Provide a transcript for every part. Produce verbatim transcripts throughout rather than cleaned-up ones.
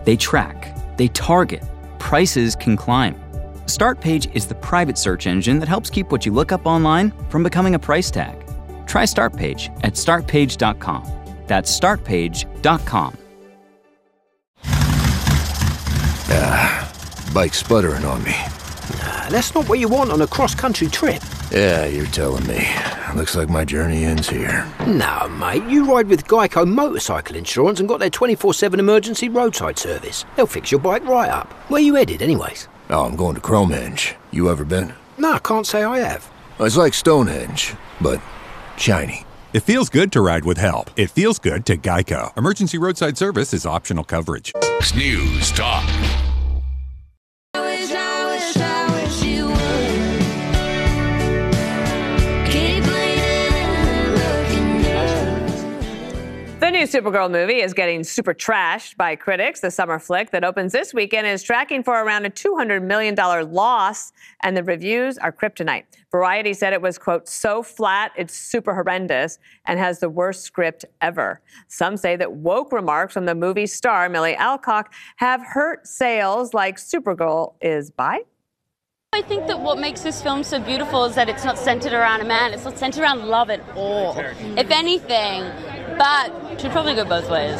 They track, they target, prices can climb. Startpage is the private search engine that helps keep what you look up online from becoming a price tag. Try Startpage at start page dot com. That's start page dot com. Ah, bike's sputtering on me. Nah, that's not what you want on a cross-country trip. Yeah, you're telling me. Looks like my journey ends here. No, mate, you ride with Geico Motorcycle Insurance and got their twenty-four seven emergency roadside service. They'll fix your bike right up. Where you headed, anyways? Oh, I'm going to Cromehenge. You ever been? No, I can't say I have. It's like Stonehenge, but shiny. It feels good to ride with help. It feels good to Geico. Emergency roadside service is optional coverage. News Talk. The new Supergirl movie is getting super trashed by critics. The summer flick that opens this weekend is tracking for around a two hundred million dollars loss, and the reviews are kryptonite. Variety said it was, quote, so flat, it's super horrendous, and has the worst script ever. Some say that woke remarks from the movie star, Millie Alcock, have hurt sales like Supergirl is by. I think that what makes this film so beautiful is that it's not centered around a man. It's not centered around love at all, if anything. But it should probably go both ways.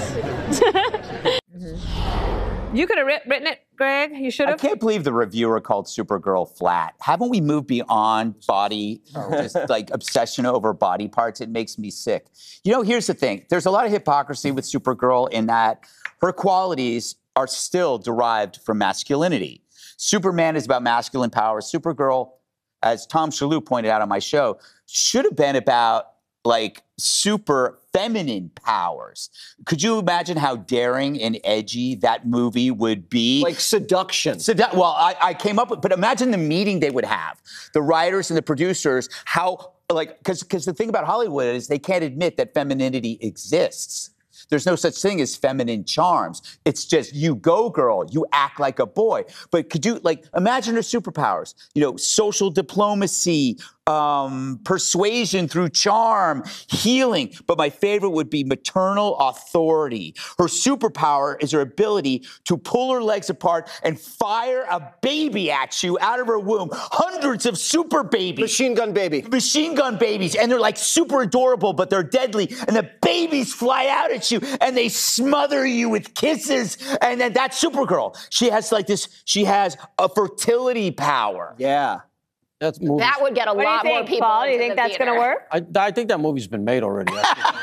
mm-hmm. You could have written it, Greg. You should have. I can't believe the reviewer called Supergirl flat. Haven't we moved beyond body, just like obsession over body parts? It makes me sick. You know, here's the thing. There's a lot of hypocrisy with Supergirl in that her qualities are still derived from masculinity. Superman is about masculine power. Supergirl, as Tom Shalhoub pointed out on my show, should have been about like super feminine powers. Could you imagine how daring and edgy that movie would be? Like seduction. Sedu- well, I, I came up with, but imagine the meeting they would have, the writers and the producers, how, like, because because the thing about Hollywood is they can't admit that femininity exists. There's no such thing as feminine charms. It's just you go, girl. You act like a boy. But could you, like, imagine her superpowers? You know, social diplomacy, um, persuasion through charm, healing. But my favorite would be maternal authority. Her superpower is her ability to pull her legs apart and fire a baby at you out of her womb. Hundreds of super babies. Machine gun baby. Machine gun babies. And they're like super adorable, but they're deadly. And the babies fly out at you and they smother you with kisses. And then that's Supergirl. She has like this, she has a fertility power. Yeah. That's that would get a what lot do you more think, people. Paul? Do you think the that's going to work? I, I think that movie's been made already.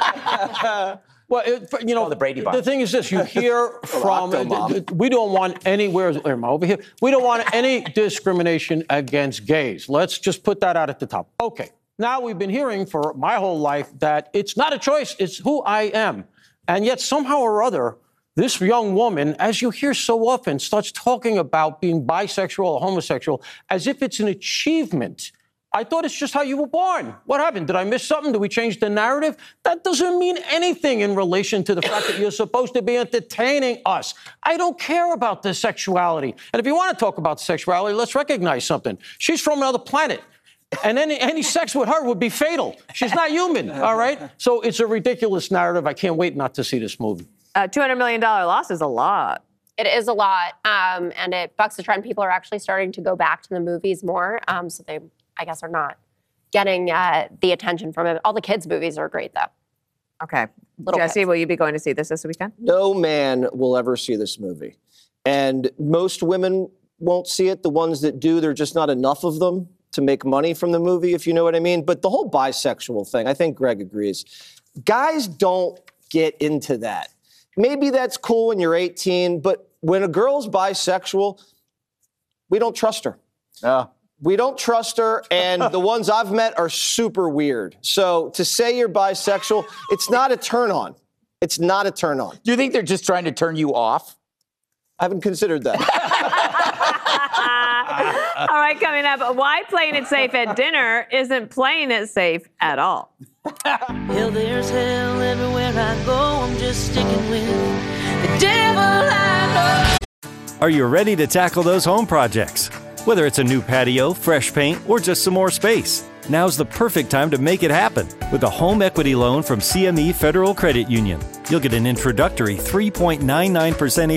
Well, it, you know, oh, the Brady Bunch. The thing is this: you hear from uh, we don't want anywhere over here. We don't want any discrimination against gays. Let's just put that out at the top. Okay. Now we've been hearing for my whole life that it's not a choice; it's who I am, and yet somehow or other, this young woman, as you hear so often, starts talking about being bisexual or homosexual as if it's an achievement. I thought it's just how you were born. What happened? Did I miss something? Did we change the narrative? That doesn't mean anything in relation to the fact that you're supposed to be entertaining us. I don't care about the sexuality. And if you want to talk about sexuality, let's recognize something. She's from another planet. And any, any sex with her would be fatal. She's not human, all right? So it's a ridiculous narrative. I can't wait not to see this movie. Uh, two hundred million dollars loss is a lot. It is a lot, um, and it bucks the trend. People are actually starting to go back to the movies more, um, so they, I guess, are not getting uh, the attention from it. All the kids' movies are great, though. Okay. Little Jesse, kids. will you be going to see this this weekend? No man will ever see this movie. And most women won't see it. The ones that do, there are just not enough of them to make money from the movie, if you know what I mean. But the whole bisexual thing, I think Greg agrees. Guys don't get into that. Maybe that's cool when you're eighteen, but when a girl's bisexual, we don't trust her. Uh. We don't trust her, and the ones I've met are super weird. So to say you're bisexual, it's not a turn on. It's not a turn on. Do you think they're just trying to turn you off? I haven't considered that. All right, coming up, why playing it safe at dinner isn't playing it safe at all. Hell, there's hell everywhere I go. I'm just sticking with the devil I know. Are you ready to tackle those home projects? Whether it's a new patio, fresh paint, or just some more space, now's the perfect time to make it happen with a home equity loan from C M E Federal Credit Union. You'll get an introductory three point nine nine percent